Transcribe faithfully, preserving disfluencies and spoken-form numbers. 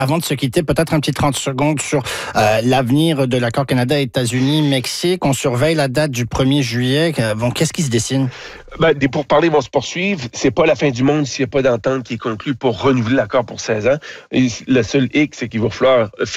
Avant de se quitter, peut-être un petit trente secondes sur euh, l'avenir de l'accord Canada-États-Unis-Mexique. On surveille la date du premier juillet. Bon, qu'est-ce qui se dessine? Ben, des pourparlers vont se poursuivre. C'est pas la fin du monde s'il n'y a pas d'entente qui est conclue pour renouveler l'accord pour seize ans. Et le seul hic, c'est qu'il va falloir